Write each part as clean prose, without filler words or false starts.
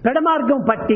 పెడమార్గం పట్టి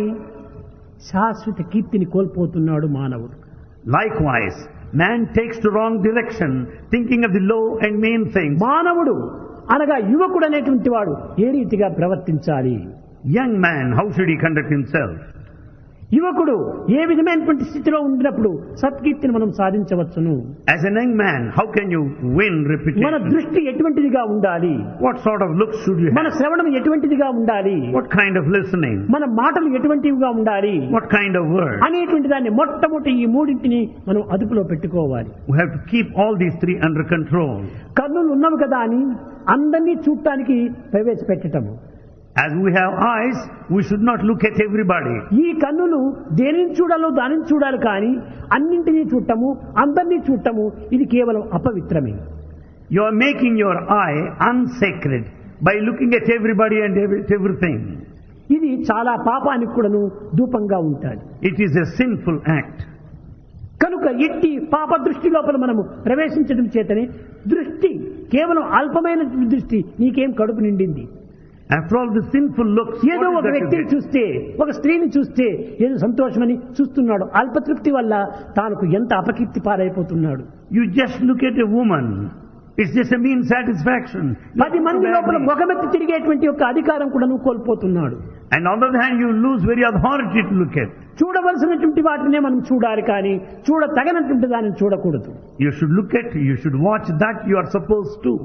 శాశ్వత కీర్తిని కోల్పోతున్నాడు మానవుడు. Likewise, man takes to wrong direction, thinking of the low and mean things. మానవుడు అనగా యువకుడు అనేటువంటి వాడు ఏ రీతిగా ప్రవర్తించాలి? Young man, how should he conduct himself? యువకుడు ఏ విధమైనటువంటి స్థితిలో ఉండినప్పుడు సత్కీర్తిని మనం సాధించవచ్చును. As a young man, how can you win మన reputation? దృష్టి ఎటువంటిదిగా ఉండాలి? What sort of looks should you మన have? శ్రవణం ఎటువంటిదిగా ఉండాలి? What kind of listening? మన మాటలు ఎటువంటివిగా ఉండాలి What kind of words? అనేటువంటి దాన్ని మొట్టమొదటి ఈ మూడింటిని మనం అదుపులో పెట్టుకోవాలి. We have to keep all these three under control. కన్నులు ఉన్నవి కదా అని అందరినీ చూడటానికి ప్రవేశపెట్టటము. As we have eyes, we should not look at everybody. ఈ కన్నులు దేనిని చూడాలో దానిని చూడాలి కానీ అన్నింటినీ చూడటము అందరినీ చూడటము ఇది కేవలం అపవిత్రమే. You are making your eye unsacred by looking at everybody and everything. ఇది చాలా పాపానికి కూడాను ధూపంగా ఉంటుంది. It is a sinful act. కనుక ఎట్టి పాప దృష్టి లోపల మనము ప్రవేశించడం చేతనే దృష్టి కేవలం అల్పమైన దృష్టి నీకేం కడుపు నిండింది. After all the sinful looks, ఏదో what ఒక is that you వ్యక్తిని get? చూస్తే ఒక స్త్రీని చూస్తే ఏదో సంతోషమని చూస్తున్నాడు. అల్పతృప్తి వల్ల తానుకు ఎంత అపకీర్తి పారైపోతున్నాడు. You just look at a woman. It's just a mean satisfaction. 10 మంది లోపల ముఖమెత్తి తిరిగేటువంటి యొక్క అధికారం కూడా నువ్వు కోల్పోతున్నాడు. And on the other hand, you lose very authority to look at. చూడవలసినటువంటి వాటినే మనం చూడాలి కానీ తగనటువంటి దానిని చూడకూడదు. You should look at, you should watch that you are supposed to.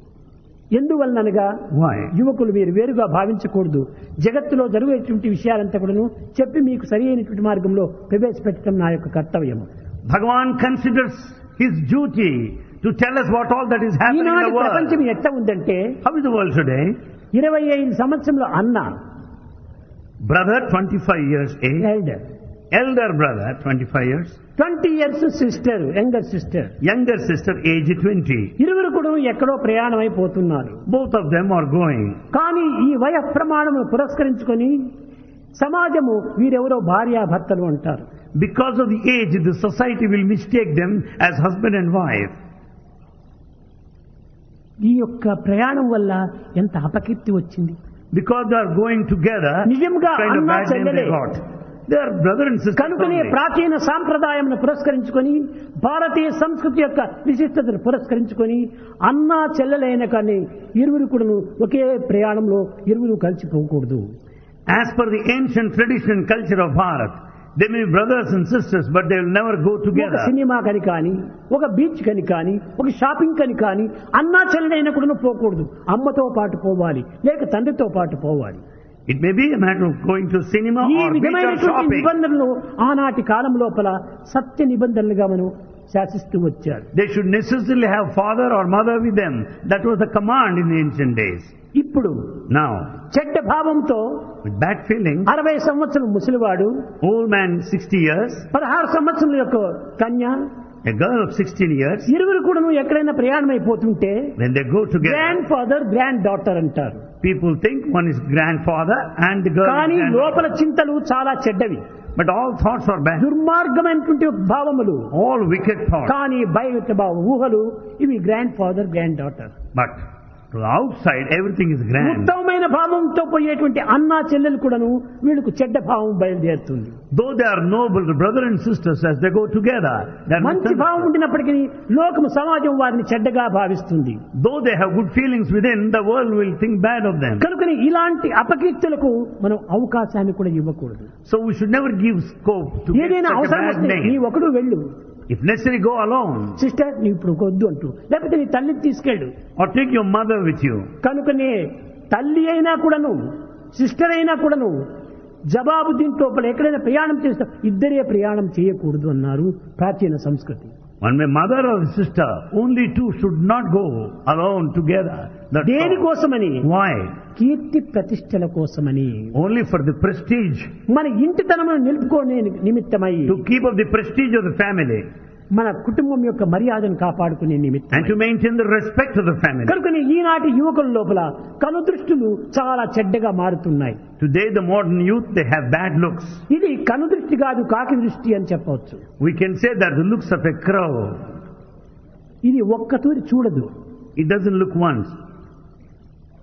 ఎందువలనగా Why? యువకులు మీరు వేరుగా భావించకూడదు. జగత్తులో జరిగేటువంటి విషయాలంతా కూడాను చెప్పి మీకు సరి అయినటువంటి మార్గంలో ప్రవేశపెట్టడం నా యొక్క కర్తవ్యము. Bhagavan considers his duty to tell us what all that is happening in ఈనాటి the world. ప్రపంచం ఎట్లా ఉందంటే How is the world today? 25 సంవత్సరంలో అన్న Brother, 25 years age. Elder, Elder brother, 25 years. 20 years sister, younger sister, Younger sister, age 20. ఇరువురు కూడా ఎక్కడో ప్రయాణమైపోతున్నారు. Both of them are going. కానీ ఈ వయ ప్రమాణమును పురస్కరించుకొని సమాజము వీరెవరో భార్యాభర్తలు అంటారు. Because of the age, the society will mistake them as husband and wife. ఈ యొక్క ప్రయాణం వల్ల ఎంత అపకీర్తి వచ్చింది. Because they are going together, నిజంగా kind of అన్నా bad name they చెల్లెలే. got. They are brother and sister కనుకనే only. ప్రాచీన సాంప్రదాయంను పురస్కరించుకొని భారతీయ సంస్కృతి యొక్క విశిష్టతను పురస్కరించుకొని అన్నా చెల్లెలైన కానీ ఇరువురు కూడా ఒకే ప్రయాణంలో ఇరువురు కలిసిపోకూడదు. As per the ancient tradition and culture of Bharat, they may be brothers and sisters, but they will never go ఒక together. సినిమా కని కానీ ఒక బీచ్ కని కానీ ఒక షాపింగ్ కని కానీ అన్నా చెల్లెలైన కూడా పోకూడదు. అమ్మతో పాటు పోవాలి, లేక తండ్రితో పాటు పోవాలి. It may be a matter of going to cinema ఈ or beach or విధమైనటువంటి shopping. నిబంధనలు ఆనాటి కాలం లోపల సత్య నిబంధనలుగా మనం శాసిస్తూ వచ్చారు. They should necessarily have father or mother with them. That was the command in the ancient days. ఇప్పుడు Now, చెడ్డ భావంతో with bad feeling, 60 సంవత్సరం ముసలివాడు, old man 60 years, 16 సంవత్సరం యొక్క కన్య, a girl of 16 years, ఇరువురు కూడా ఎక్కడైనా ప్రయాణం అయిపోతుంటే when they go together, grand father grand daughter అంటారు. people think one is grandfather and the girl is కానీ granddaughter. లోపల చింతలు చాలా చెడ్డవి, But all thoughts are bad. దుర్మార్గమైనటువంటి భావములు, All wicked thoughts. కానీ బయట ఊహలు ఇవి grand father grand daughter. But to the outside, everything is grand. ఉత్తమమైన భావంతో పోయేటువంటి అన్నా చెల్లెలు కూడాను వీళ్ళకు చెడ్డ భావం బయలుదేరుతుంది. Though they are noble, the brother and sisters, as they go together, they are మంచి భావం ఉండినప్పటికీ లోకము సమాజం వారిని చెడ్డగా భావిస్తుంది. though they have good feelings within, the world will think bad of them. కనుకని ఇలాంటి అపకీర్తులకు మనం అవకాశాన్ని కూడా ఇవ్వకూడదు. So we should never give scope to get ఏదైనా such a అవసరం bad వస్తే నీ name. ఒకడు వెళ్ళు, If necessary, go alone. Sister నీ ఇప్పుడు వద్దు అంటూ, లేకపోతే నీ తల్లిని తీసుకెళ్ళు. Or take your mother with you. కనుకనే తల్లి అయినా కూడాను సిస్టర్ అయినా కూడాను జవాబు దీంట్లో ఎక్కడైనా ప్రయాణం చేస్తే ఇద్దరే ప్రయాణం చేయకూడదు అన్నారు ప్రాచీన సంస్కృతి. One may mother or sister, only two should not go alone together. That's all. దేనికోసమని? Why? కీర్తి ప్రతిష్టల కోసమని, Only for the prestige, మన ఇంటితనమును నిలుపుకోనే నిమిత్తమై, to keep up the prestige of the family, మన కుటుంబం యొక్క మర్యాదను కాపాడుకునే నిమిత్తం. and to maintain the respect of the family. కనుకని ఈనాటి యువకుల లోపల కనుదృష్టులు చాలా చెడ్డగా మారుతున్నాయి. Today the modern youth, they have bad looks. ఇది కనుదృష్టి కాదు, కాకి దృష్టి అని చెప్పవచ్చు. We can say that the looks of a crow. ఇది ఒక్కతూరి చూడదు. It doesn't look once.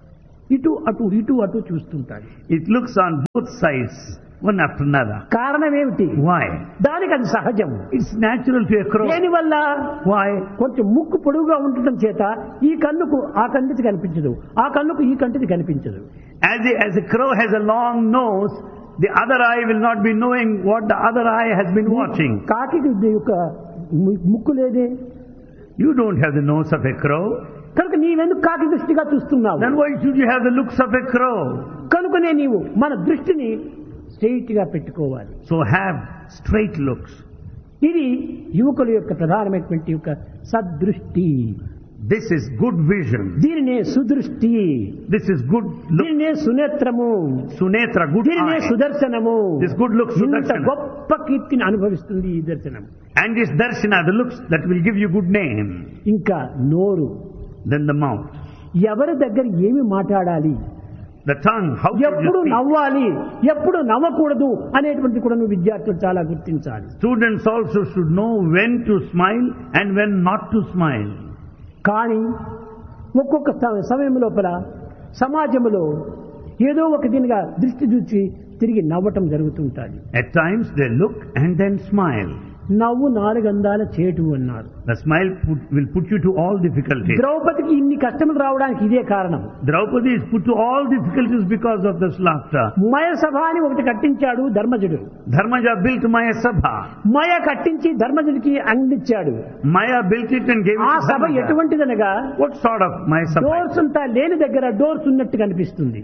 ఇటు అటు చూస్తుంటాడు. It looks on both sides, one after another. కారణం ఏమిటి? Why? దానికి అది సహజం. It's natural to a crow. దేనివల్ల? Why? కొంచెం ముక్కు పొడుగుగా ఉండటం చేత ఈ కన్నుకు ఆ కంటిది కనిపించదు, ఆ కన్నుకు ఈ కంటిది కనిపించదు. As a crow has a long nose, the other eye will not be knowing what the other eye has been watching. కాకి యొక్క ముక్కు లేదే. You don't have the nose of a crow. కనుక నీవెందుకు కాకి దృష్టిగా చూస్తున్నావు? Then why should you have the looks of a crow? కనుకనే నీవు మన దృష్టిని స్ట్రెయిట్ గా పెట్టుకోవాలి. So have straight looks. ఇది యువకుల యొక్క ప్రధానమైనటువంటి యొక్క సద్దృష్టి. This is good vision. దీనినే సుదృష్టి. This is good look. దీనినే సునేత్రము. Sunetra, good దీనినే eye. సుదర్శనము. This good looks, ఇంత sudarshana. గొప్ప కీర్తిని అనుభవిస్తుంది ఈ దర్శనం. And this darshana, the looks that will give you good name. ఇంకా నోరు. Then the mouth. ఎవరి దగ్గర ఏమి మాట్లాడాలి, The tongue, how should ఎప్పుడు you speak? నవ్వాలి, ఎప్పుడు నవ్వకూడదు అనేటువంటి కూడా విద్యార్థులు చాలా గుర్తించాలి. Students also should know when to smile and when not to smile. కానీ ఒక్కొక్క సమయం లోపల సమాజంలో ఏదో ఒక దీనిగా దృష్టి చూచి తిరిగి నవ్వటం జరుగుతుంటుంది. At times they look and then smile. నవ్వు నాలుగందాల చేటు అన్నారు. The smile will put you to all difficulties. ద్రౌపదికి ఇన్ని కష్టములు రావడానికి ఇదే కారణం. Draupadi is put to all difficulties because of this laughter. మయ సభ అని ఒకటి కట్టించాడు ధర్మజుడు. Dharmaja built Maya Sabha. మయ కట్టించి ధర్మజుడికి అందించాడు. Maya built it and gave it ఆ to Sabha Dharmaja. ఎటువంటిదనగా What sort of Maya Sabha? Doors అంతా లేని దగ్గర డోర్స్ ఉన్నట్టు కనిపిస్తుంది.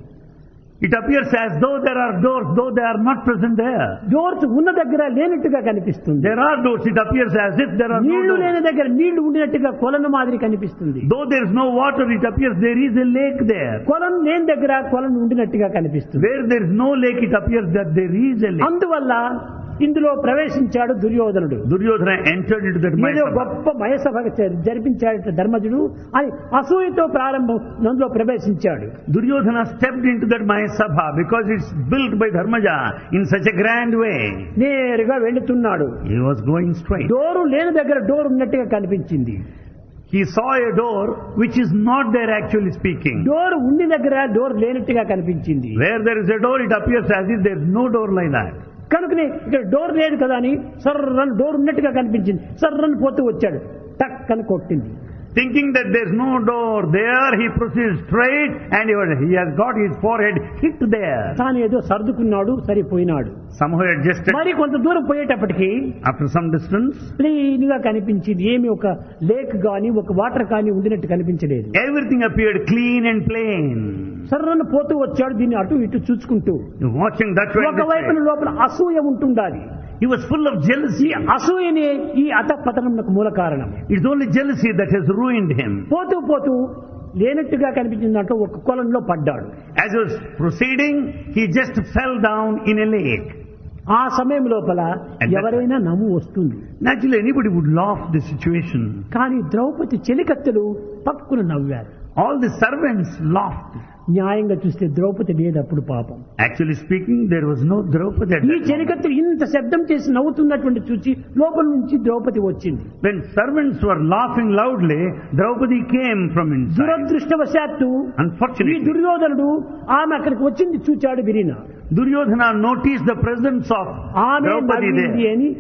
It appears as though there are doors, though they are not present there. Doors ఉన్న దగ్గర లేనట్టుగా కనిపిస్తుంది. There are doors, it appears as if there are no నీళ్లు లేని doors. దగ్గర నీళ్లు ఉండినట్టుగా కొలను మాదిరి కనిపిస్తుంది. Though there is no water, it appears there is a lake there. కొలను లేని దగ్గర కొలను ఉండినట్టుగా కనిపిస్తుంది. Where there is no lake, it appears that there is a lake. అందువల్ల ఇందులో ప్రవేశించాడు దుర్యోధనుడు. Duryodhana entered into that ఏదో Maya Sabha. గొప్ప మయసభ జరిపించాడు ధర్మజుడు అని అసూయతో ప్రారంభం అందులో ప్రవేశించాడు. Duryodhana stepped into that Maya Sabha because it's built by Dharmaja in such a grand way. నేరుగా వెళుతున్నాడు. He was going straight. Door లేని దగ్గర డోర్ ఉన్నట్టుగా కనిపించింది. He saw a door which is not there actually speaking. Door ఉండి దగ్గర door లేనట్టుగా కనిపించింది. Where there is a door, it appears as if there is no door like that. కనుకనే ఇక్కడ డోర్ లేదు కదా అని సర్రన్ డోర్ ఉన్నట్టుగా కనిపించింది. సర్రన్ పోతూ వచ్చాడు, టక్ అని కొట్టింది. Thinking that there is no door there, he proceeds straight and he has got his forehead hit there. తాను ఏదో సర్దుకున్నాడు, సరిపోయినాడు. Somehow adjusted. మరి కొంత దూరం పోయేటప్పటికి After some distance, క్లీన్ గా కనిపించింది. ఏమి ఒక లేక్ గాని ఒక వాటర్ కానీ ఉండినట్టు కనిపించలేదు. everything appeared clean and plain. సర్రను పోతూ వచ్చాడు, దీన్ని అటు ఇటు చూసుకుంటూ. Watching that way, and this ఒకవైపున way. లోపల అసూయ ఉంటుండాలి. He was full of jealousy. అసూయనే ఈ అధపతనమునకు మూల కారణం. It's only jealousy that has ruined him. పోతూ పోతూ లేనట్టుగా కనిపించిందంటూ ఒక కొలంలో పడ్డాడు. As he was proceeding, he just fell down in a lake. ఆ సమయం లోపల ఎవరైనా నవ్వు వస్తుంది. Naturally, anybody would laugh the situation. కానీ ద్రౌపది చెలికత్తెలు పక్కున నవ్వారు. All the servants laughed. న్యాయంగా చూస్తే ద్రౌపది లేదు అప్పుడు పాపం. Actually speaking, there was no Draupadi at ఈ that moment. చెలికత్తెలు ఇంత శబ్దం చేసి నవ్వుతున్నటువంటి చూసి లోపల నుంచి ద్రౌపది వచ్చింది. When servants were laughing loudly, Draupadi came from inside. దురదృష్టవశాత్తు ఈ Unfortunately, దుర్యోధనుడు ఆమె అక్కడికి వచ్చింది చూచాడు విరిన. Duryodhana noticed the presence of ఆమె Draupadi నవ్వింది there. అని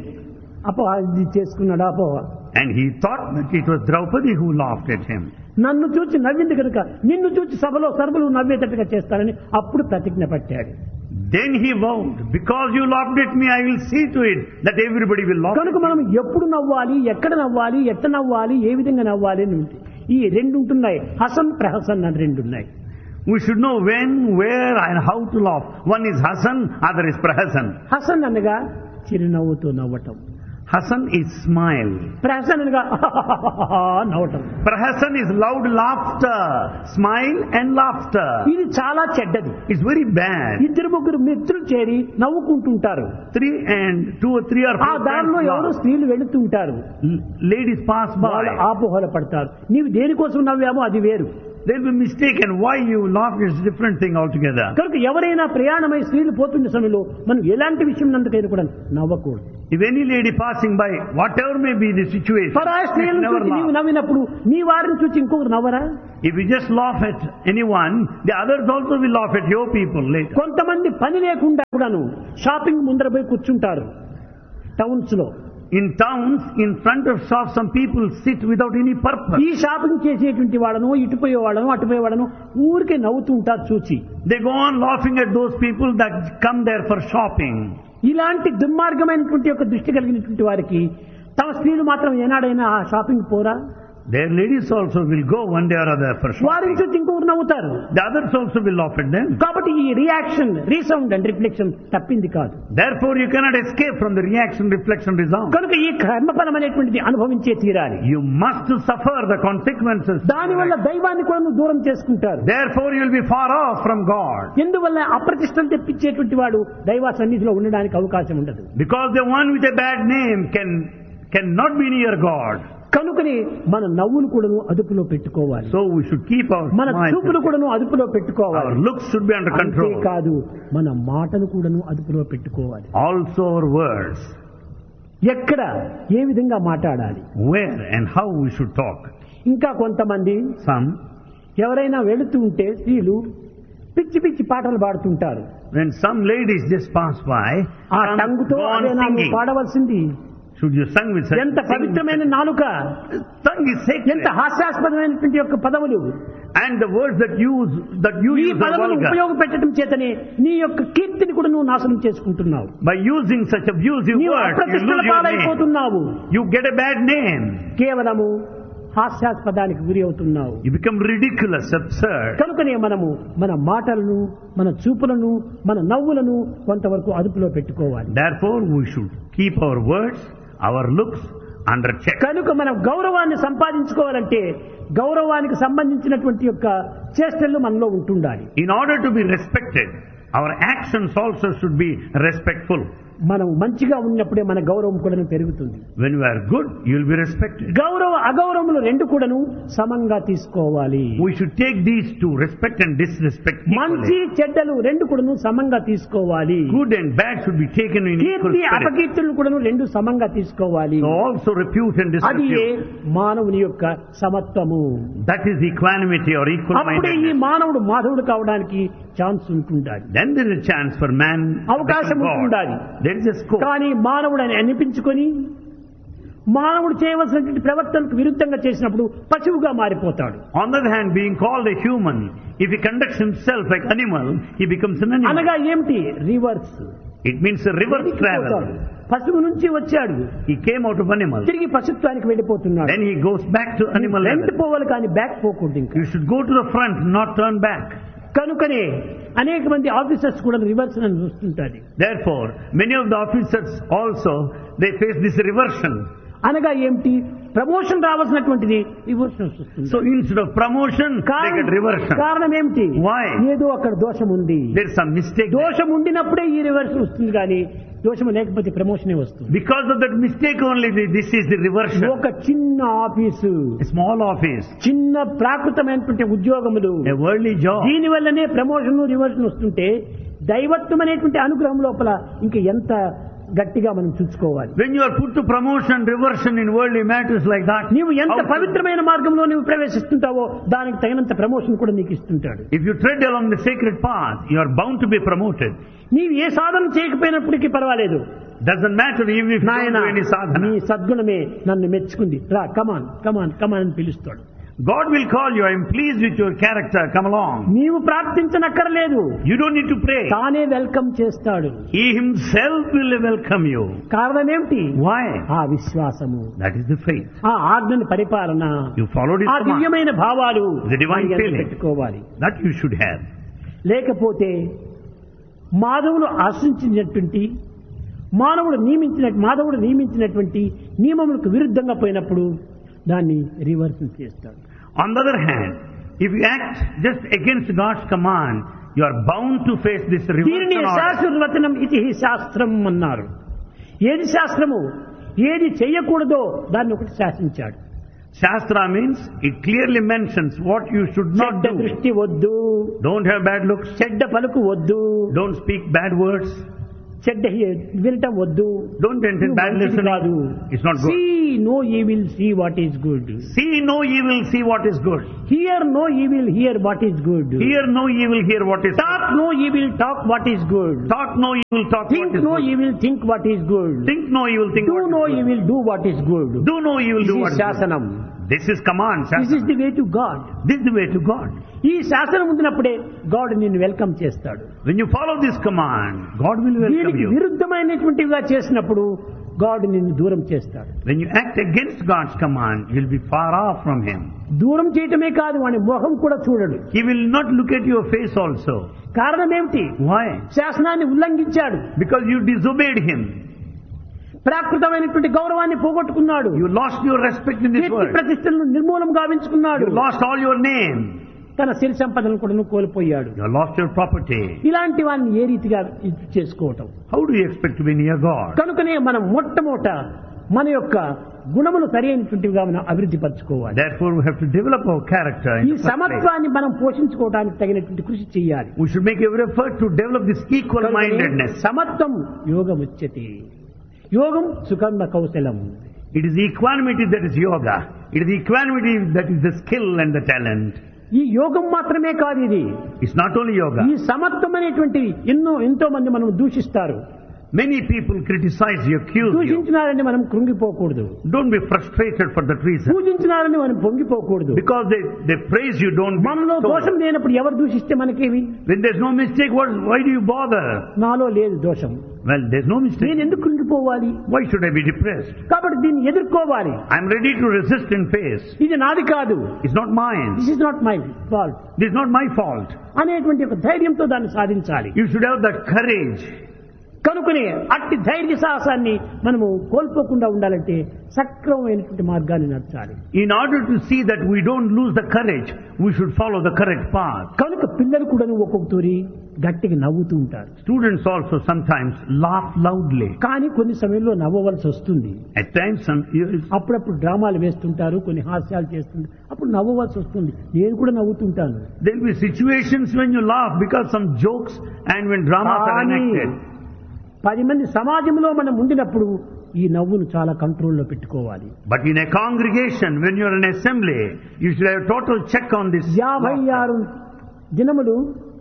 అపవాది చేసుకున్నాడు. అపోహ. And he thought that it was Draupadi who laughed at him. నన్ను చూచి నవ్వింది కనుక నిన్ను చూచి సభలో సర్వులు నవ్వేటట్టుగా చేస్తానని అప్పుడు ప్రతిజ్ఞ పట్టాడు. Then he vowed, because you laughed at me, I will see to it that everybody will laugh. కనుక మనం ఎప్పుడు నవ్వాలి, ఎక్కడ నవ్వాలి, ఎట్ట నవ్వాలి, ఏ విధంగా నవ్వాలి అని ఉంది. ఈ రెండు ఉంటున్నాయి, హసన్ ప్రహసన్ అని రెండు ఉన్నాయి. We should know when, where and how to laugh. One is Hasan, other is Prahasan. Hasan అనగా చిరునవ్వుతో నవ్వటం. Hasan is smile. ప్రహసన్ అనగా నవ్వటం. Prahasan is loud laughter, smile and laughter. ఇది చాలా చెడ్డది. It's very bad. ఇద్దరు ముగ్గురు మిత్రులు చేరి నవ్వుకుంటుంటారు. 3 and 2 or 3 or ఆ 4 దారిలో friends ఎవరో laugh. స్త్రీలు వెళుతుంటారు. Ladies pass వాళ్ళు by. ఆపోహల పడతారు. నీవు దేనికోసం నవ్వామో అది వేరు, They'll be mistaken. Why you laugh is a different thing altogether. కనుక ఎవరైనా ప్రయాణమై స్త్రీలు పోతున్న సమయంలో మనం ఎలాంటి విషయం నందుకైనా కూడా నవ్వకూడదు. If any lady passing by, whatever may be the situation, పరాయి స్త్రీలను never చూసి నీవు laugh. నవ్వినప్పుడు నీ వారిని చూసి ఇంకొకరు నవ్వరా? If you just laugh at anyone, the others also will laugh at your people later. కొంతమంది పని లేకుండా కూడాను షాపింగ్ ముందర పోయి కూర్చుంటారు టౌన్స్ లో. In towns, in front of shops, some people sit without any purpose. ఈ షాపింగ్ చేసేటువంటి వాళ్ళను, ఇటుపోయే వాళ్ళను, అటుపోయే వాళ్ళను ఊరికే నవ్వుతూ ఉంటారు చూచి. They go on laughing at those people that come there for shopping. ఇలాంటి దుర్మార్గమైనటువంటి యొక్క దృష్టి కలిగినటువంటి వారికి తమ స్త్రీలు మాత్రం ఏనాడైనా ఆ షాపింగ్ పోరా? Their ladies also will go one day or other for వారిని shopping. చూసి ఇంకొకరు నవ్వుతారు. The others also will laugh at them. కాబట్టి ఈ రియాక్షన్, రీసౌండ్ అండ్ రిఫ్లెక్షన్ తప్పింది కాదు. Therefore, you cannot escape from the reaction, reflection, resound. కనుక ఈ కర్మఫలం అనేటువంటిది అనుభవించే తీరాలి. You must suffer the consequences. దానివల్ల దైవాన్ని కూడా నువ్వు దూరం చేసుకుంటారు. Therefore, you will be far off from God. ఎందువల్ల అప్రతిష్టం తెప్పించేటువంటి వాడు దైవ సన్నిధిలో ఉండడానికి అవకాశం ఉండదు. Because the one with a bad name cannot be near God. కనుకనే మన నవ్వును కూడాను అదుపులో పెట్టుకోవాలి. So we should keep our మన చూపును smile. కూడాను అదుపులో పెట్టుకోవాలి. Our looks should be under control. అంతేకాదు మన మాటను కూడాను అదుపులో పెట్టుకోవాలి. Also our words. ఎక్కడ ఏ విధంగా మాట్లాడాలి, Where and how we should talk. ఇంకా కొంతమంది Some, ఎవరైనా వెళుతూ ఉంటే స్త్రీలు పిచ్చి పిచ్చి పాటలు పాడుతుంటారు. when some ladies just pass by, ఆ some టంగుతో go on అదేనా నువ్వు singing. Should పాడవలసింది? you sing with such ఎంత పవిత్రమైన నాలుక, tongue is sacred. ఎంత హాస్యాస్పదమైనటువంటి యొక్క పదములు. And the words that you ఈ use are పదములు vulgar. ఉపయోగపెట్టడం చేతనే నీ యొక్క కీర్తిని కూడా నువ్వు నాశనం చేసుకుంటున్నావు. By using such abusive నీవు words, you అప్రతిష్టల lose your name. పాలైపోతున్నావు. You get a bad name. కేవలము హాస్యాస్పదానికి గురి అవుతున్నావు. You become ridiculous, absurd. కనుకనే మనము మన మాటలను, మన చూపులను, మన నవ్వులను కొంతవరకు అదుపులో పెట్టుకోవాలి. Therefore, we should keep our words, our looks under check. కనుక మనం గౌరవాన్ని సంపాదించుకోవాలంటే గౌరవానికి సంబంధించినటువంటి యొక్క చేష్టలు మనలో ఉంటుండాలి. In order to be respected, our actions also should be respectful. మనం మంచిగా ఉన్నప్పుడే మన గౌరవం కూడా పెరుగుతుంది. When you are good, you will be respected. గౌరవ అగౌరవములు రెండు కూడాను సమంగా తీసుకోవాలి. We should take these two, respect and disrespect, మంచి equally. చెడ్డలు రెండు కూడాను సమంగా తీసుకోవాలి. Good and bad should be taken in equal Keerthi spirit. అపకీర్తులను కూడాను రెండు సమంగా తీసుకోవాలి. So also repute and అది disrepute. మానవుని యొక్క సమత్వము. That is equanimity or equal అప్పుడే ఈ mindedness. మానవుడు మాధవుడు కావడానికి ఛాన్స్ ఉంటుండాలి. Then there is a chance for man to అవకాశం become God. ఉంటుండాలి. There is a scope. కానీ మానవుడు అని అనిపించుకొని మానవుడు చేయవలసినటువంటి ప్రవర్తనకు విరుద్ధంగా చేసినప్పుడు పశువుగా మారిపోతాడు. On the other hand, being called a human, if he conducts himself like animal, he becomes an animal. అనగా ఏమిటి? Reverse. It means a reverse travel. పశువు నుంచి వచ్చాడు, He came out of animal. తిరిగి పశుత్వానికి వెళ్ళిపోతున్నాడు. Then he goes back to animal front level. పోవాలి కానీ back పోకూడదు. ఇంకా You should go to the front, not turn back. కనుకనే అనేక మంది ఆఫీసర్స్ కూడా రివర్స్ అని చూస్తుంటారు. Therefore, many of the officers also, they face this reversion. అనగా ఏమిటి? ప్రమోషన్ రావాల్సినటువంటిది రివర్షన్ వస్తుంది. So instead of promotion, they get reversion. కారణం ఏమిటి? Why? ఏదో అక్కడ దోషం ఉంది. There is some mistake. దోషం ఉండినప్పుడే ఈ రివర్షన్ వస్తుంది, కానీ దోషం లేకపోతే ప్రమోషనే వస్తుంది. Because of that mistake only, this is the reversion. ఒక చిన్న ఆఫీసు, A small office, చిన్న ప్రాకృతమైనటువంటి ఉద్యోగములు, a worldly job. దీని వల్లనే ప్రమోషన్ రివర్షన్ వస్తుంటే దైవత్వం అనేటువంటి అనుగ్రహం లోపల ఇంకా ఎంత గట్టిగా మనం చూసుకోవాలి. When you are put to promotion, reversion in worldly matters like that, నీవు ఎంత how- పవిత్రమైన మార్గంలో నీవు ప్రవేశిస్తుంటావో దానికి తగినంత ప్రమోషన్ కూడా నీకు ఇస్తుంటాడు. if you tread along the sacred path, you are bound to be promoted. నీవు ఏ సాధన చేయకపోయినప్పటికీ పర్వాలేదు. Doesn't matter even if you don't నాయన do any నీ sadhana. సద్గుణమే నన్ను మెచ్చుకుంది, రా కమాన్ కమాన్ కమాన్ అని పిలుస్తాడు. God will call you, I am pleased with your character, come along. నీవు ప్రార్థించనక్కర్లేదు, You don't need to pray. తానే వెల్కమ్ చేస్తాడు. He himself will welcome you. కారణం ఏమిటి? Why? ఆ విశ్వాసము, That is the faith. ఆ ఆజ్ఞని పరిపాలన, You followed his ఆ command. దివ్యమైన భావాలు The divine మనకి feeling. పెట్టుకోవాలి. That you should have. లేకపోతే మాధవుడు ఆశించినటువంటి మాధవుడు నియమించినటువంటి నియమములకు విరుద్ధంగా పోయినప్పుడు దాన్ని రివర్స్ చేస్తాడు. On the other hand, if you act just against God's command, you are bound to face this దీనిని reversion order. శాస్త్రవచనం ఇది శాస్త్రం అన్నారు. ఏది శాస్త్రము? ఏది చెయ్యకూడదో దాన్ని ఒకటి శాసించాడు. Shastra means it clearly mentions what you should not చెడ్డ do. దృష్టి వద్దు, Don't have bad looks. చెడ్డ పలుకు వద్దు, Don't speak bad words. చెడ్డ వినటం వద్దు, Don't entertain bad మంచిది కాదు. listening. It's not good. See no evil, see what is good. See no evil, see what is good. Hear no evil, hear what is good. Hear no evil, hear what is Talk good. no evil, talk what is good. Talk no evil, talk Think what is no good. evil, think what is good. Think no evil, think Do what no is good. evil, do what is good. Do no evil, This do what is is good. శాసనం. This is command, This is Shastra. the way to God. This is the way to God. ఈ శాసనం ఉండినప్పుడే God నిన్ను welcome చేస్తాడు. When you follow this command, God will welcome దీనికి you. విరుద్ధమైనటువంటివిగా చేసినప్పుడు God నిన్ను దూరం చేస్తాడు. When you act against God's command, you'll be far off from Him. దూరం చేయటమే కాదు, వాని మొహం కూడా చూడడు. He will not look at your face also. కారణం ఏమిటి? Why? శాసనాన్ని ఉల్లంఘించాడు, Because you disobeyed Him. ప్రాకృతమైనటువంటి గౌరవాన్ని పోగొట్టుకున్నాడు, You lost your respect in this Keerthi world. ప్రతిష్టలను నిర్మూలం గావించుకున్నాడు, You lost all your name. తన సిరి సంపదలను కూడా కోల్పోయాడు. You lost your property. ఇలాంటి వారిని ఏ రీతిగా ఇది చేసుకోవటం? How do you expect to be near God? కనుకనే మనం మొట్టమొదట మన యొక్క గుణములు సరైనటువంటివిగా మనం అభివృద్ధి పరచుకోవాలి. Therefore, we have to develop our character ఈ in the first place. సమత్వాన్ని మనం పోషించుకోవడానికి తగినటువంటి కృషి చేయాలి. We should make every effort to develop this equal-mindedness. సమత్వం యోగముచ్యతే, యోగం సుకర్మ కౌశలం. It is equanimity that is yoga. It is equanimity that is the skill and the talent. ఈ యోగం మాత్రమే కాదు, ఇది It's not only yoga. ఈ సమత్వం అనేటువంటి ఎంతో మంది మనం దూషిస్తారు. Many people criticize you, accuse you. దూషించినారని మనం కృంగిపోకూడదు, Don't be frustrated for that reason. పూజించినారని మనం పొంగిపోకూడదు. Because they praise you, don't be మనలో so. దోషం లేనప్పుడు ఎవరు దూషిస్తే మనకేమి? When there's no mistake, why do you bother? నాలో లేదు దోషం, Well, there's no mistake. నేను ఎందుకు కృంగిపోవాలి? Why should I be depressed? కాబట్టి దీన్ని ఎదుర్కోవాలి. I'm ready to resist and face. ఇది నాది కాదు, It's not mine. This is not my fault This is not my fault. అనేటువంటి ఒక ధైర్యంతో దాన్ని సాధించాలి. You should have that courage. కనుకనే అట్టి ధైర్య సాహసాన్ని మనము కోల్పోకుండా ఉండాలంటే సక్రమమైనటువంటి మార్గాన్ని నడచాలి. In order to see that we don't lose the courage, we should follow the correct path. కనుక పిల్లలు కూడా ఒక్కొక్క తూరి గట్టిగా నవ్వుతూ ఉంటారు. Students also sometimes laugh loudly. కానీ కొన్ని సమయంలో నవ్వవలసి వస్తుంది. At times, అప్పుడప్పుడు డ్రామాలు వేస్తుంటారు, కొన్ని హాస్యాలు చేస్తుంటారు, అప్పుడు నవ్వవలసి వస్తుంది. నేను కూడా నవ్వుతుంటాను. there will be situations when you laugh because some jokes and when dramas are కానీ enacted. 10 మంది సమాజంలో మనం ఉండినప్పుడు ఈ నవ్వును చాలా కంట్రోల్లో పెట్టుకోవాలి. But in a congregation, when you are in assembly, you should have total check on this. 56 దినములు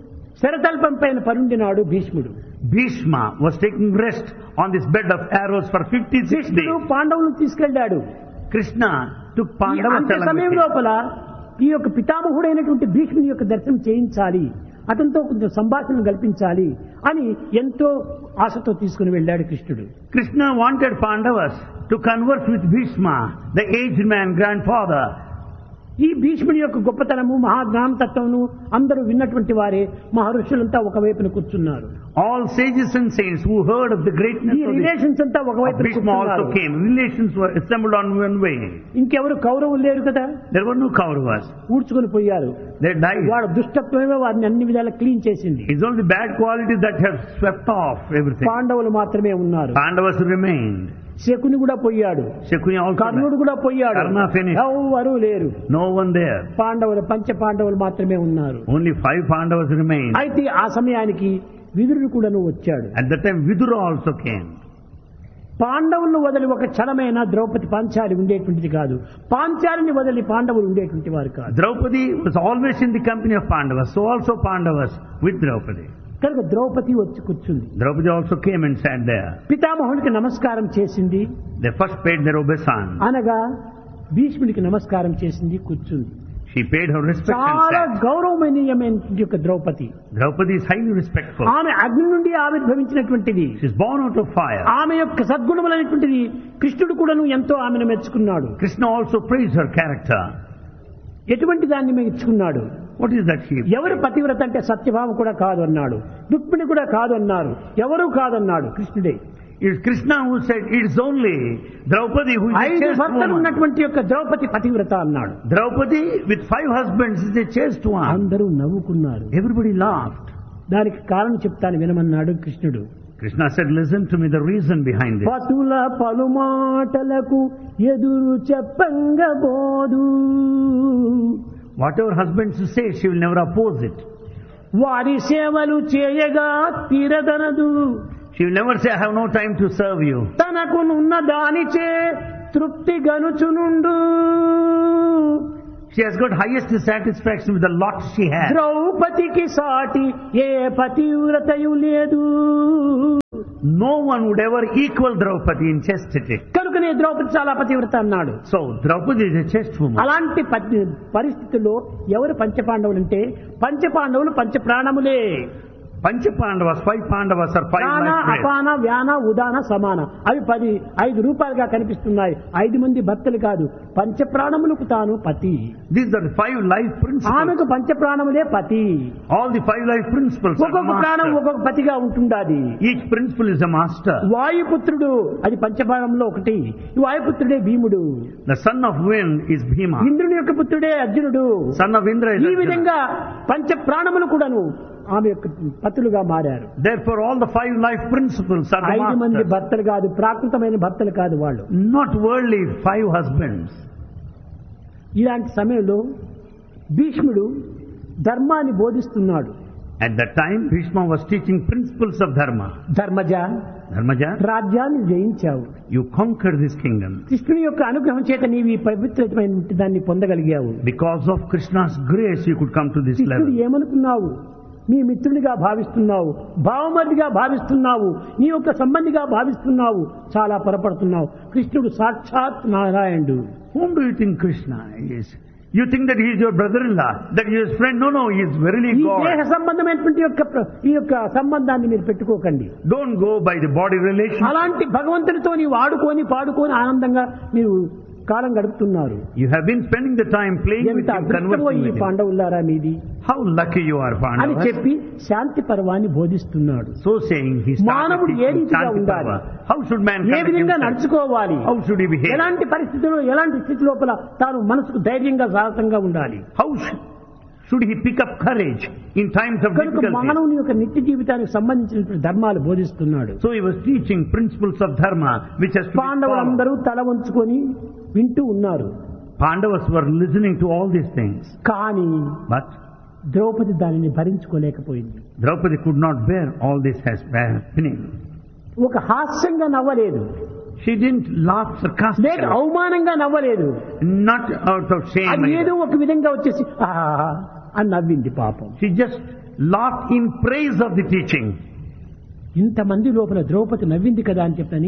శరతల్పం పైన పరుండినాడు భీష్ముడు. Bhishma was taking rest on this bed of arrows for 56 కృష్ణుడు days. పాండవులను తీసుకెళ్లాడు. Krishna took ఈ Pandavas అంత్య along సమయం with him. లోపల ఈ యొక్క పితామహుడైనటువంటి భీష్ముని యొక్క దర్శనం చేయించాలి, అతనితో కొంచెం సంభాషణ కల్పించాలి అని ఎంతో ఆశతో తీసుకుని వెళ్ళాడు కృష్ణుడు. Krishna wanted Pandavas to converse with Bhishma, the aged man, grandfather. ఈ భీష్ముడి యొక్క గొప్పతనము మహాజ్ఞానతత్వమును అందరూ విన్నటువంటి వారే మహర్షులంతా ఒకవైపున కూర్చున్నారు. All sages and saints who heard of the greatness ఈ of రిలేషన్స్ అంతా ఒకవైపున Bhishma also కూర్చున్నారు. came. Relations were assembled on one way. ఇంకెవరు కౌరవులు లేరు కదా, There were no Kauravas. ఊడ్చుకొని పోయారు. They died. వాడు దుష్టత్వమే వారిని అన్ని విధాలా క్లీన్ చేసింది. It's only bad qualities that have swept off everything. పాండవులు మాత్రమే ఉన్నారు. Pandavas remained. శకుని కూడా పోయాడు, Shakuni also కర్ణుడు died. కూడా పోయాడు, Karna finished. ఎవరు లేరు. No one there. పాండవులు పంచ పాండవులు మాత్రమే ఉన్నారు. Only 5 Pandavas remained. అయితే ఆ సమయానికి విదురుడు కూడాను వచ్చాడు. At that time Vidura also came. పాండవులను వదిలి ఒక క్షణమైన ద్రౌపది పాంచాలి ఉండేటువంటిది కాదు, పాంచాలిని వదిలి పాండవులు ఉండేటువంటి వారు కాదు. Draupadi was always in the company of Pandavas. So also Pandavas with Draupadi. కనుక ద్రౌపది వచ్చి కూర్చుంది. Draupadi also came and sat there. పితామహునికి నమస్కారం చేసింది, They first paid their obeisance. అనగా భీష్ముడికి నమస్కారం చేసింది, కూర్చుంది. She paid her respect and చాలా sat. గౌరవమనీయమైన యొక్క Draupadi. Draupadi is highly respectful. ఆమె అగ్ని నుండి ఆవిర్భవించినటువంటిది. She is born out of fire. ఆమె యొక్క సద్గుణములైనటువంటిది కృష్ణుడు కూడాను ఎంతో ఆమెను మెచ్చుకున్నాడు. Krishna also praised her character. ఎటువంటి దాన్ని మెచ్చుకున్నాడు? What is that she? ఎవరు పతివ్రత అంటే సత్యభామ కూడా కాదు అన్నాడు, రుక్మిణి కూడా కాదు అన్నారు, ఎవరూ కాదన్నాడు కృష్ణుడే. It's Krishna who said it's only Draupadi who is a 5 chaste భర్తలు woman. ఉన్నటువంటి యొక్క ద్రౌపది పతివ్రత అన్నాడు. Draupadi with 5 husbands is a chaste one. అందరూ నవ్వుకున్నారు. Everybody laughed. దానికి కారణం చెప్తాను వినమన్నాడు కృష్ణుడు. Krishna said, listen to me, the reason behind this. పతుల పలుమాటలకు ఎదురు చెప్పంగబోదు. Whatever husbands say, she will never oppose it. వారి సేవలు చేయగా తీరదనదు. She will never say, I have no time to serve you. తనకు నున్న దానిచే తృప్తి గనుచునుండు. She has got highest satisfaction with the lot she has. ద్రౌపదికి సాటి ఏ పతివ్రతయు లేదు. No one would ever equal Draupadi in chastity. కనుకనే ద్రౌపది చాలా పతివ్రత అన్నాడు. So, Draupadi is a chaste woman. అలాంటి పరిస్థితుల్లో ఎవరు పంచపాండవులు అంటే పంచపాండవులు పంచప్రాణములే. Panchapandavas, 5 Pandavas are 5 ప్రాణ life breaths. అపాన వ్యాన ఉదాన సమాన అవి 5 రూపాయలుగా కనిపిస్తున్నాయి. 5 మంది భర్తలు కాదు, పంచప్రాణములకు తాను పతి. These are the 5 life principles. ఆమెకు పంచప్రాణములే పతి. All the 5 life principles are the ఒక్కొక్క ప్రాణం master. ఒక్కొక్క పతిగా ఉంటుండాది. Each principle is a master. వాయుపుత్రుడు అది పంచప్రాణంలో ఒకటి. ఈ వాయుపుత్రుడే భీముడు. The son of wind is Bhima. ఇంద్రుని యొక్క పుత్రుడే అర్జునుడు. Son of Indra is ఈ Arjuna. విధంగా పంచప్రాణములు కూడాను ఆమె యొక్క పతులుగా మారారు. Therefore, all the 5 life principles are the 5 మంది masters. భర్తలు కాదు, ప్రాకృతమైన భర్తలు కాదు వాళ్ళు. Not worldly 5 husbands. ఇలాంటి సమయంలో భీష్ముడు ధర్మాన్ని బోధిస్తున్నాడు. At that time, Bhishma was teaching principles of dharma. Dharmaja, Dharmaja, రాజ్యాన్ని జయించావు. you conquered this kingdom. కృష్ణుని యొక్క అనుగ్రహం చేత నీవు ఈ పవిత్రమైన దాన్ని పొందగలిగావు. Because of Krishna's grace, you could come to this కృష్ణుడు level. ఏమనుకున్నావు? నీ మిత్రుడిగా భావిస్తున్నావు, భావమర్దిగా భావిస్తున్నావు, నీ యొక్క సంబంధిగా భావిస్తున్నావు. చాలా పొరపడుతున్నావు. కృష్ణుడు సాక్షాత్ నారాయణుడు. Whom do you think Krishna is? You think that he is your brother-in-law, that he is his friend. No, he is verily ఈ దేహ God. సంబంధమైనటువంటి ఈ యొక్క సంబంధాన్ని మీరు పెట్టుకోకండి. Don't go by the body relation. అలాంటి భగవంతునితో నీవు ఆడుకొని పాడుకొని ఆనందంగా మీరు కాలం గడుపుతున్నారు. You have been spending the time playing with ఎంత him, అదృష్టమో conversing ఈ with him. పాండవులారా మీది How lucky you are, అని Pandavas. చెప్పి శాంతి పర్వాన్ని బోధిస్తున్నాడు. So saying, he మానవుడు started ఏ teaching రీతిగా Shanti ఉండాలి, Parva. How should man A conduct విధంగా himself? నడుచుకోవాలి, How should he behave? ఎలాంటి పరిస్థితుల్లో ఎలాంటి స్థితి లోపల తాను మనసుకు ధైర్యంగా సాహసంగా ఉండాలి. How should he pick up courage in times of కనుక difficulty? మానవుని యొక్క నిత్య జీవితానికి సంబంధించినటువంటి ధర్మాలు బోధిస్తున్నాడు. So he was teaching principles of dharma which has to be followed. పాండవులందరూ తల వంచుకొని వింటూ ఉన్నారు. Pandavas were listening to all these things. కానీ But ద్రౌపది దానిని భరించుకోలేకపోయింది. Draupadi could not bear all this happening. ఒక హాస్యంగా నవ్వలేదు, She didn't laugh లేక sarcastically. అవమానంగా నవ్వలేదు. Not out of shame. అది ఏదో either. ఒక విధంగా వచ్చేసి ఆహా అని నవ్వింది పాపం. She just laughed in praise of the teaching. ఇంతమంది లోపల ద్రౌపది నవ్వింది కదా అని చెప్పని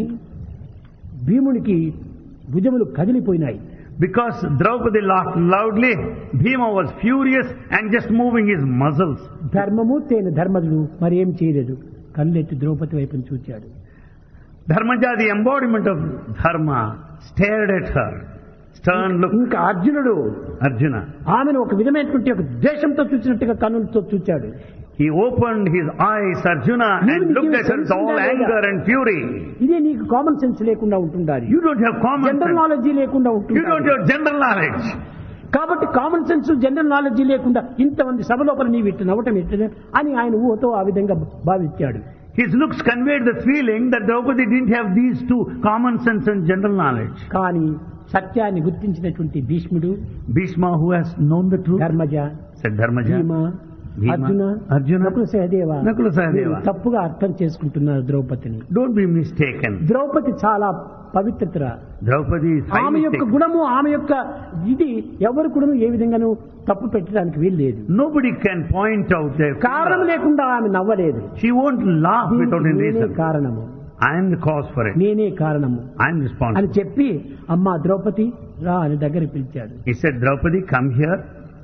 భీమునికి భుజములు కదిలిపోయినాయి. Because Draupadi laughed loudly, Bhima was furious and just moving his muscles. ధర్మమూర్తి అయిన ధర్మజుడు మరి ఏం చేయలేదు, కళ్ళెత్తి ద్రౌపది వైపును చూచాడు. Dharmaja, the embodiment of dharma, stared at her. Stern look. ఇంకా అర్జునుడు Arjuna. ఆమెను ఒక విధమైనటువంటి ఒక ద్వేషంతో చూసినట్టుగా కన్నులతో చూచాడు. He opened his eyes, Arjuna, and looked at her with all anger and fury. ఇదే నీకు కామన్ సెన్స్ లేకుండా ఉంటుండాలి, You don't have common general sense. Knowledge లేకుండా You don't ఉంటుంది. have general knowledge. కాబట్టి కామన్ సెన్స్ జనరల్ నాలెడ్జీ లేకుండా ఇంతమంది సభ లోపల నీవు ఇట్టు నవ్వటం ఎట్టు అని ఆయన ఊహతో ఆ విధంగా భావించాడు. His looks conveyed the feeling that Draupadi didn't have these two, common sense and general knowledge. కానీ సత్యాన్ని గుర్తించినటువంటి భీష్ముడు, Bhishma, who has known the truth, Dharmaja, said Dharmaja, భీమ, Bhima, Arjuna, Nakula Sahadeva Nakula Sahadeva. మీరు తప్పుగా అర్థం చేసుకుంటున్నారు ద్రౌపదిని. Don't be mistaken. ద్రౌపది చాలా పవిత్రత. Draupadi is ఆమె highly యొక్క sacred. గుణము, ఆమె యొక్క ఇది ఎవరు కూడా ఏ విధంగానూ తప్పు పెట్టడానికి వీలు లేదు. Nobody can point out their కారణం fault. లేకుండా ఆమె నవ్వలేదు. She won't laugh without any నేనే reason. కారణము, I am the cause for it. నేనే కారణము I am అని responsible. చెప్పి అమ్మా ద్రౌపది రా అని దగ్గరికి పిలిచాడు. He said, Draupadi, come here.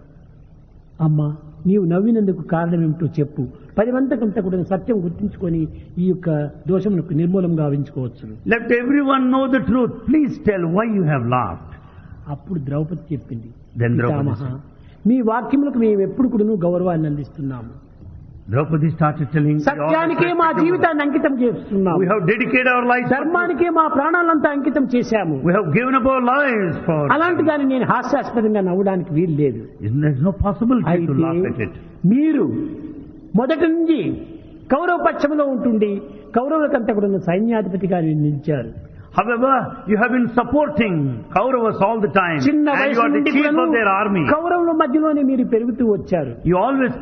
అమ్మా నీవు నవ్వినందుకు కారణం ఏమిటో చెప్పు. 10 మందికంతా కూడా సత్యం గుర్తించుకొని ఈ యొక్క దోషములకు నిర్మూలం గావించుకోవచ్చు. Let everyone know the truth. Please tell why you have laughed. అప్పుడు ద్రౌపది చెప్పింది, Then Draupadi పితామహ, said. మీ వాక్యములకు మేము ఎప్పుడు కూడా గౌరవాన్ని అందిస్తున్నాము. Draupadi started telling, సత్యానికే మా జీవితాన్ని అంకితం చేస్తున్నాము, we have dedicated our lives for truth. ధర్మానికే మా ప్రాణాలంతా అంకితం చేశాము. We have given up our lives for. అలాంటి దాన్ని నేను హాస్యాస్పదంగా నవ్వడానికి వీలు లేదు. There's no possibility to అయితే laugh at it. మీరు మొదటి నుంచి కౌరవ పక్షంలో ఉంటుండి కౌరవులకంతా కూడా సైన్యాధిపతిగా నిలిచారు. However, you have been supporting Kauravas all the time, చిన్న and you వయసు are the నుండి chief కూడాను of their army. కౌరవుల మధ్యలోనే మీరు పెరుగుతూ వచ్చారు. You always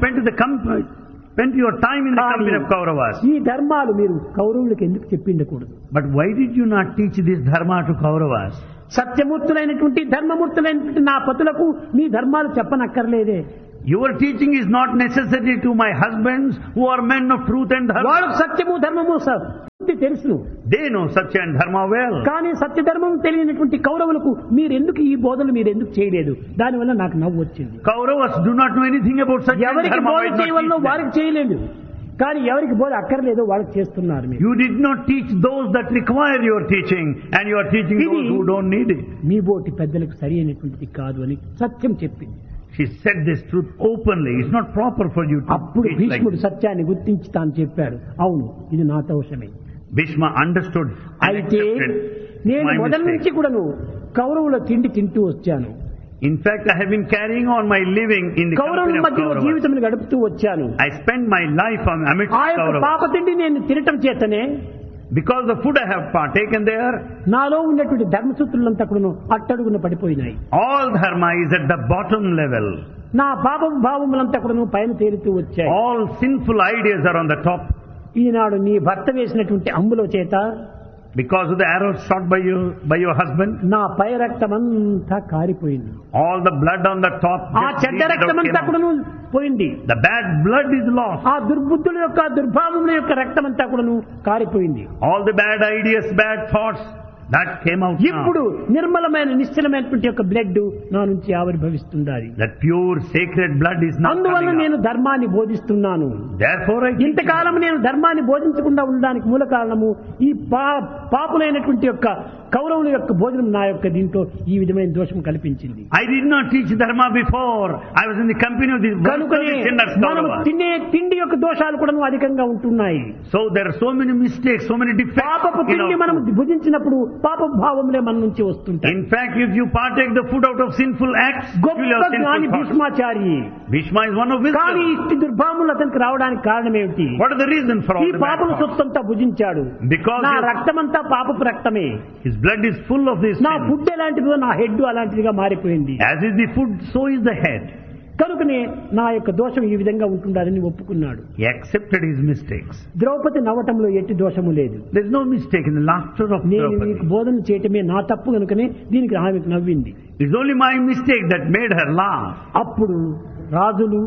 spent your time in the company of Kauravas. ఈ ధర్మాలు మీరు కౌరవులకు ఎందుకు చెప్పిండకూడదు? But why did you not teach this dharma to Kauravas? సత్యమూర్తులైనటువంటి ధర్మమూర్తులైనటువంటి నా పతులకు మీ ధర్మాలు చెప్పనక్కర్లేదే. Your teaching is not necessary to my husbands who are men of truth and dharma. వాళ్ళకు సత్యము ధర్మము తెలుసు. They know Satya and Dharma well. కానీ సత్యధర్మం తెలియనటువంటి కౌరవులకు మీరెందుకు ఈ బోధలు మీరెందుకు చేయలేదు? దానివల్ల నాకు నవ్వు వచ్చింది. Kauravas do not know anything about Satya and ఎవరికి Dharma. బోధ Why not చేయవల్లో teach them? వారికి చేయలేదు, కానీ ఎవరికి బోధ అక్కర్లేదో వాళ్ళకి చేస్తున్నారు మీరు. You did not teach those that require your teaching, and you are teaching those who don't need it. మీ బోటి పెద్దలకు సరి అయినటువంటిది కాదు అని సత్యం చెప్పింది. She said this truth openly. It's not proper for you to అప్పుడు teach like భీష్ముడు this. సత్యాన్ని గుర్తించి తాను చెప్పాడు, అవును ఇది నా దోషమే. Bhishma understood and అయితే accepted నేను my మొదటి నుంచి mistake. కూడాను కౌరవుల తిండి తింటూ వచ్చాను. In fact, I have been carrying on my living in the company కౌరవుల of మధ్యలో Kauravas. జీవితం గడుపుతూ వచ్చాను. I spent my life amidst ఆ యొక్క Kauravas. పాప తిండి నేను తినటం చేతనే Because the food I have partaken there, నాలో ఉన్నటువంటి ధర్మసూత్రులంతా కూడాను అట్టడుగున పడిపోయినాయి. all dharma is at the bottom level. నా పాపం భావములంతా కూడాను పైన తేలుతూ వచ్చాయి. All sinful ideas are on the top. ఈనాడు నీ భర్త వేసినటువంటి అంబులో చేత Because of the arrows shot by your husband, నా పై రక్తమంతా కారిపోయింది. all the blood on the top ఆ just చెడ్డ bleeded out, రక్తమంతా came out. కూడాను పోయింది. The bad blood is lost. ఆ దుర్బుద్ధుల యొక్క దుర్భావముల యొక్క రక్తమంతా కూడాను కారిపోయింది. All the bad ideas, bad thoughts, that came out now. ఇప్పుడు నిర్మలమైన నిశ్చలమైనటువంటి యొక్క బ్లడ్ నా నుంచి ఆవిర్భవిస్తుండాలి. That pure sacred blood is not అందువల్ల coming నేను out. ధర్మాన్ని బోధిస్తున్నాను. Therefore I teach ఇంతకాలం నేను ధర్మాన్ని బోధించకుండా ఉండడానికి మూల కారణము ఈ పాపులైనటువంటి యొక్క కౌరవుల యొక్క భోజనం నా యొక్క దీంట్లో ఈ విధమైన దోషం కల్పించింది. I did not teach dharma before. I was in the company of these కనుకనే sinners, మనం Kauravas. తినే తిండి యొక్క దోషాలు కూడా అధికంగా ఉంటున్నాయి. So there are so many mistakes, so many defects పాపపు in తిండి our మనం food. భుజించినప్పుడు పాప భావములే మన నుంచి వస్తుంటాయి. In fact, if you partake the food out of sinful acts, you will గొప్ప have జ్ఞాని sinful thoughts. Bhishmachari, Bhishma is one of కానీ wisdom. ఇట్టి దుర్భావములు అతనికి రావడానికి కారణం ఏమిటి? What is the reason for ఈ all the bad పాపల thoughts? సొత్తంతా భుజించాడు. Because నా రక్తమంతా పాపపు రక్తమే. his blood is full of this నా sin. ఫుడ్ ఎలాంటిదో నా హెడ్ అలాంటిదిగా మారిపోయింది. As is the food, so is the head. కనుకనే నా యొక్క దోషం ఈ విధంగా ఉంటుందని ఒప్పుకున్నాడు. He accepted his mistakes. Draupadi నవ్వటంలో ఎట్టి దోషము లేదు. There is no mistake in the laughter of నేను నీకు Draupadi. బోధన చేయటమే నా తప్పు కనుకనే దీనికి ఆమెకు నవ్వింది. It's only my mistake that made her laugh. అప్పుడు రాజులు,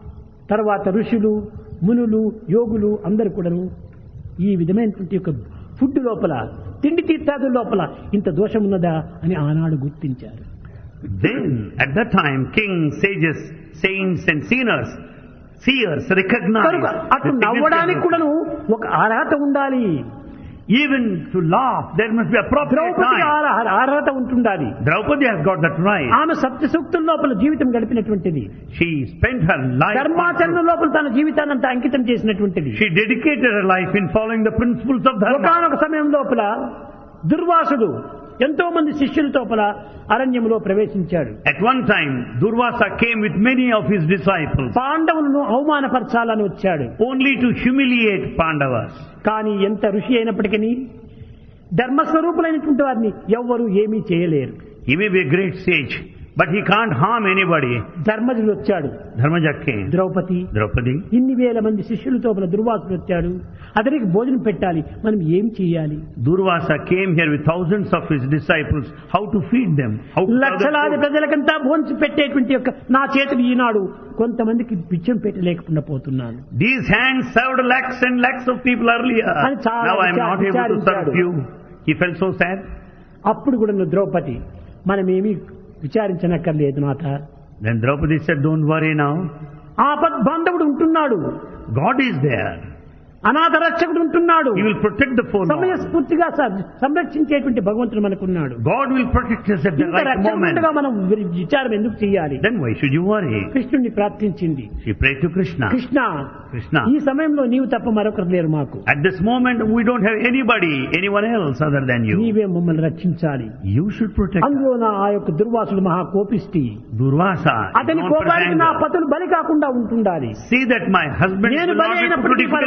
తర్వాత ఋషులు, మునులు, యోగులు అందరు కూడాను ఈ విధమైనటువంటి యొక్క ఫుడ్ లోపల, తిండి తీర్థాదుల లోపల ఇంత దోషం ఉన్నదా అని ఆనాడు గుర్తించారు. Then, at that time, kings, sages, saints and seers recognized కనుక అటు the నవ్వడానికి significance. కూడాను ఒక అర్హత ఉండాలి. Even to laugh, there must be appropriate Draupadi time. అర్హత ఉంటుండాలి. Draupadi has got that right. ఆమె సత్య సూక్తుల లోపల జీవితం గడిపినటువంటిది. She spent her life on ధర్మాచరణ truth. లోపల తన జీవితాన్ని అంతా అంకితం చేసినటువంటిది. She dedicated her life in following the principles of dharma. ఒకానొక సమయం లోపల దుర్వాసుడు ఎంతో మంది శిష్యులతో అరణ్యంలో ప్రవేశించాడు. At one time, Durvasa came with many of his disciples, పాండవులను అవమానపరచాలని వచ్చాడు. only to humiliate Pandavas. కానీ ఎంత ఋషి అయినప్పటికీ ధర్మస్వరూపులైనటువంటి వారిని ఎవ్వరూ ఏమీ చేయలేరు. He may be a great sage, but he can't harm anybody. ధర్మజుడు వచ్చాడు. Dharmaja came. ద్రౌపది ఇన్ని వేల మంది శిష్యులతో దుర్వాసుడు వచ్చాడు, అతనికి భోజనం పెట్టాలి, మనం ఏం చేయాలి? Durvasa came here with thousands of his disciples. How to feed them? How to serve లక్షలాది them food? ప్రజలకంతా భోంచి పెట్టేటువంటి యొక్క నా చేతులు ఈనాడు కొంతమందికి పిచ్చం పెట్టలేకుండా పోతున్నాను. These hands served lakhs and lakhs of people earlier. అని చాలా Now I am not able to serve విచారించాడు. you. He felt so sad. అప్పుడు కూడా ద్రౌపది మనమేమీ విచారించనక్కర్లేదు నాథ. Then Draupadi said, don't worry now. ఆపద్బాంధవుడు ఉంటున్నాడు, God is there. అనాథ రక్షకుడు ఉంటున్నాడు, He will protect the forlorn. సమయస్ఫూర్తిగా సంరక్షించేటువంటి భగవంతుడు మనకున్నాడు. God will protect us at the ఇంత right moment. రక్షకుడుగా మనం విచారం ఎందుకు చేయాలి? Then why should you worry? కృష్ణుడిని ప్రార్థించింది. She prayed to Krishna. Krishna, ఈ సమయంలో నీవు తప్ప మరొకరు లేరు మాకు. at this moment we don't have anyone else other than you. నీవే మమ్మల్ని రక్షించాలి. You should protect us. అందులో ఆ యొక్క దుర్వాసుడు మహా కోపిష్టి. Durvasa is అతని known for his కోపానికి నా anger. పతులు బలి కాకుండా ఉంటుండాలి. See that my husband నేను will బలి not be put to అయినప్పటికీ difficulties పర్వాలేదు. because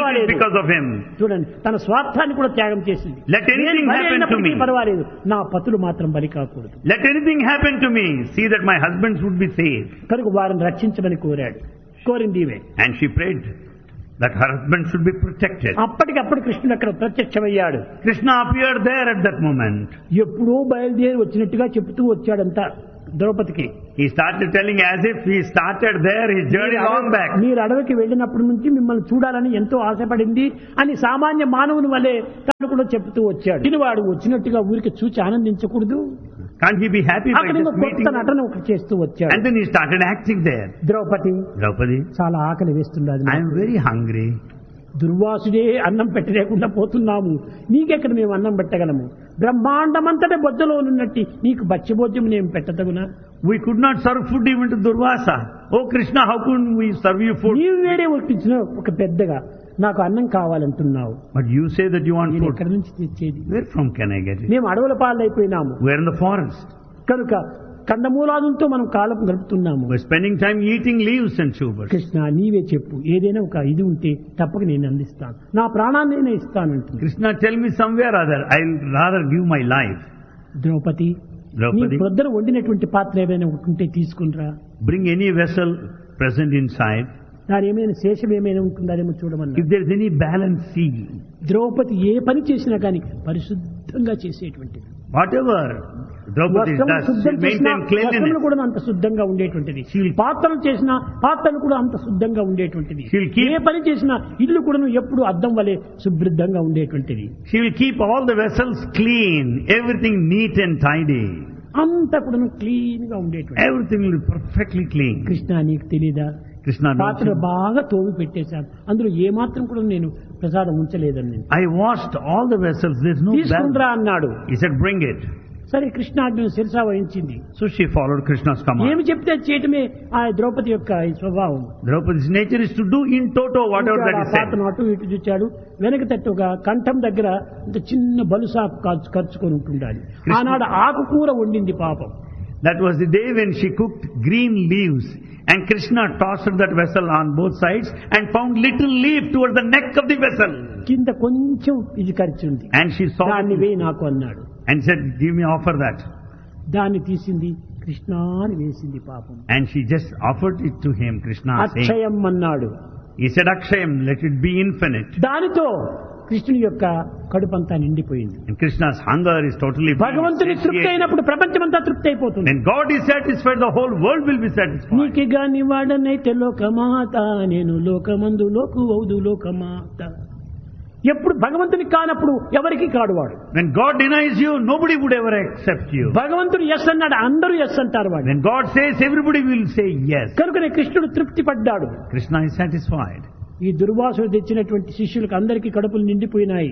because of him. చూడండి, తన స్వార్థాన్ని కూడా త్యాగం చేసింది. Let anything నేను బలి happen to అయినప్పటికీ me. పర్వాలేదు, నా పతులు మాత్రం బలి కాకూడదు. Let anything happen to me. See that my husbands would be saved. కనుక వారిని రక్షించమని కోరాడు. కోరింది ఇవే. And she prayed that her husband should be protected. అప్పటికప్పుడు కృష్ణుడు అక్కడ ప్రత్యక్షమయ్యాడు. Krishna appeared there at that moment. ఎప్పుడో బయలుదేరి వచ్చినట్టుగా చెప్తూ వచ్చాడంతా ద్రౌపదికి. He started telling as if he started there his journey long back. మీరు అడవికి వెళ్ళినప్పటి నుంచి మిమ్మల్ని చూడాలని ఎంతో ఆశపడింది అని సామాన్య మానవుని వలె తను కూడా చెప్తూ వచ్చాడు. దీనివాడు వచ్చినట్టుగా ఊరికి చూచి ఆనందించకూడదు. Can't he be happy by అక్కడ just meeting? కొత్త నటన ఒకటి చేస్తూ వచ్చాడు. And then he started acting there. Draupadi, చాలా ఆకలి వేస్తున్నది. I am very hungry. దుర్వాసుడే అన్నం పెట్టలేకుండా పోతున్నాము, నీకెక్కడ మేము అన్నం పెట్టగలము? బ్రహ్మాండమంతటి బొద్దలో ఉన్నట్టు నీకు బచ్చబోద్యం నేను పెట్టదగునా? We could not serve food even to Durvasa. Oh Krishna, how could we serve you food? నీవు వేరే ఒప్పించిన ఒక పెద్దగా నాకు అన్నం కావాలంటున్నావు. But you say that you want నేను food. ఎక్కడి నుంచి తెచ్చేది? Where from can I get it? మేము అడవుల పాలైపోయినాము. We are in the forest. కనుక కందమూలాదులతో మనం కాలం గడుపుతున్నాము. We are spending time eating leaves and tubers. Krishna, నీవే చెప్పు, ఏదైనా ఒక ఇది ఉంటే తప్పక నేను అందిస్తాను, నా ప్రాణాన్ని నేను ఇస్తానంటుంది. Krishna, tell me somewhere other. I'll rather give my life. Draupadi, నీ పొద్దున వండినటువంటి పాత్ర ఏమైనా ఉంటే తీసుకునిరా. Bring any vessel present inside. దాని ఏమైనా శేషం ఏమైనా ఉంటుందారేమో చూడమన్నా. If there is any balance, see. Draupadi ఏ పని చేసినా కానీ పరిశుద్ధంగా చేసేటువంటిది. Whatever Draupadi does, she maintain cleanliness. కూడా అంత శుద్ధంగా ఉండేటువంటిది. పాత్రలు చేసినా పాత్రలు కూడా అంత శుద్ధంగా ఉండేటువంటిది. ఏ పని చేసినా ఇల్లు కూడా ఎప్పుడు అద్దం వలె శుభ్రంగా ఉండేటువంటిది. She will keep all the vessels clean, everything neat and tidy. అంతా కూడా క్లీన్ గా ఉండేటువంటి. Everything will be perfectly clean. Krishna, నీకు తెలీదా? Krishna, పాత్ర బాగా తోమి పెట్టేశాను, అందులో ఏ మాత్రం కూడా నేను ప్రసాదం ఉంచలేదని. I washed all the vessels. There's no తీసుకుండ్రా అన్నాడు. He said, bring it. సరే, కృష్ణాజ్ఞను శిరసా వహించింది. So she followed Krishna's command. ఏమి చెప్తే చేయటమే ఆ ద్రౌపది యొక్క స్వభావం. Draupadi's nature is to do in toto whatever that is said. పాత్రను అటు ఇటు చూచాడు. వెనక తట్టుగా కంఠం దగ్గర ఇంత చిన్న బలుసాకు ఖర్చుకొని ఉంటుండాలి. ఆనాడు ఆకుకూర వండింది పాపం. That was the day when she cooked green leaves, and Krishna tossed that vessel on both sides and found little leaf towards the neck of the vessel. కింద కొంచెం ఇది ఖర్చుంది. And she saw దాన్ని వేయి నాకు అన్నాడు. and said, give me, offer that. దాన్ని తీసింది, కృష్ణ అని వేసింది పాపం. And she just offered it to him. Krishna saying, అక్షయం అన్నాడు. he said, Akshayam, let it be infinite. దానితో కృష్ణుని యొక్క కడుపంతా నిండిపోయింది. And Krishna's hunger is totally భగవంతుని తృప్తి అయినప్పుడు ప్రపంచమంతా తృప్తి అయిపోతుంది. When God is satisfied, the whole world will be satisfied. నీకి గాని వాడనైతే లోకమాత, నేను లోకమందు లోకువౌదు లోకమాత. ఎప్పుడు భగవంతునికి కానప్పుడు ఎవరికి కాడువాడు. When God denies you, nobody would ever accept you. భగవంతుడు ఎస్ అన్నాడు, అందరూ ఎస్ అంటారు వాడు. When God says, everybody will say yes. కనుకనే కృష్ణుడు తృప్తి పడ్డాడు. Krishna is satisfied. ఈ దుర్వాసుడు తెచ్చినటువంటి శిష్యులకు అందరికీ కడుపులు నిండిపోయినాయి.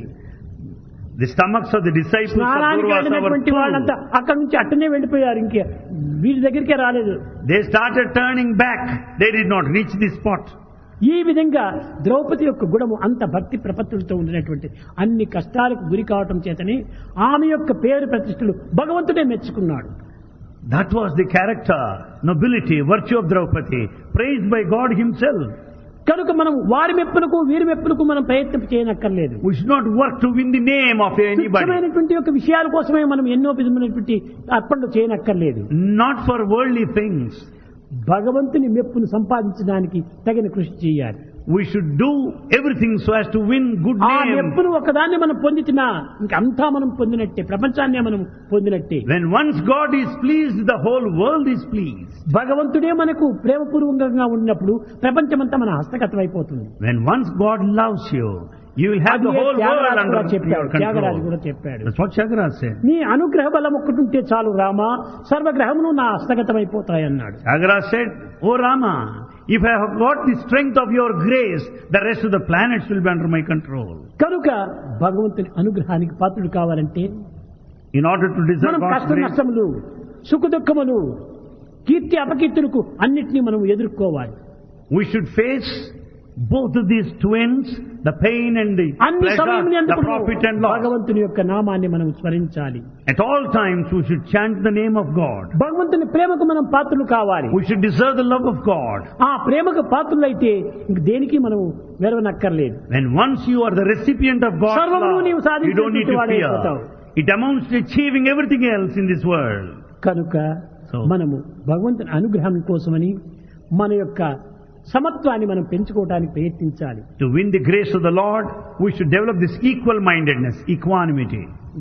The stomachs of the disciples of స్నానానికి Durvasa వెళ్ళినటువంటి were వాళ్ళంతా full. అక్కడి నుంచి అట్టనే వెళ్ళిపోయారు. ఇంకే వీరి దగ్గరికే రాలేదు. They started turning back. They did not reach the spot. ఈ విధంగా ద్రౌపది యొక్క గుణము అంత భక్తి ప్రపత్తులతో ఉండినటువంటి అన్ని కష్టాలకు గురి కావటం చేతనే ఆమె యొక్క పేరు ప్రతిష్టలు భగవంతుడే మెచ్చుకున్నాడు. That was the character, nobility, virtue of Draupadi, praised by God himself. కనుక మనం వారి మెప్పులకు వీరి మెప్పులకు మనం ప్రయత్నం చేయనక్కర్లేదు. We should not work to win the name of anybody. తుచ్చమైనటువంటి యొక్క విషయాల కోసమే మనం ఎన్నో విధమైనటువంటి అర్పణలు చేయనక్కర్లేదు. Not for worldly things. భగవంతుని మెప్పును సంపాదించడానికి తగిన కృషి చేయాలి. We should do everything so as to win good ఆ name. మెప్పును ఒకదాన్ని మనం పొందితినా ఇంకంతా మనం పొందినట్టే, ప్రపంచాన్నే మనం పొందినట్టే. When once God is pleased, the whole world is pleased. భగవంతుడే మనకు ప్రేమపూర్వకంగా ఉన్నప్పుడు ప్రపంచమంతా మన హస్తగతం అయిపోతుంది. When once God loves you, you will have the whole world under your Tyagaraju control. కూడా చెప్పాడు. That's what Tyagaraja said. నీ అనుగ్రహ బలం ఒక్కటుంటే చాలు రామా, సర్వగ్రహమును నా హస్తగతం అయిపోతాయన్నాడు. Tyagaraja said, oh Rama, if I have got the strength of your grace, the rest of the planets will be under my control. కనుక భగవంతుని అనుగ్రహానికి పాత్రుడు కావాలంటే In order to deserve మనం God's కష్ట grace, నష్టములు, సుఖ దుఃఖములు, కీర్తి అపకీర్తులకు అన్నిటినీ మనం ఎదుర్కోవాలి. we should face Both of these twins, the pain and the అన్ని pleasure, సమయమునందు the profit and loss. భగవంతుని యొక్క నామాన్ని మనం స్మరించాలి. At all times we should chant the name of God. భగవంతుని ప్రేమకు మనం పాత్రలు కావాలి. We should deserve the love of God. ఆ ప్రేమకు పాత్రులైతే ఇంక దేనికి మనం వెరవనక్కర్లేదు. When once you are the recipient of God's సర్వమును నీవు love, you don't need to సాధించేటువంటి వాడైపోతావు. fear. It amounts to achieving everything else in this world. కనుక మనము భగవంతుని అనుగ్రహం కోసమని మన యొక్క సమత్వాన్ని మనం పెంచుకోవడానికి ప్రయత్నించాలి. To win the grace of the Lord, we should develop this equal mindedness, equanimity.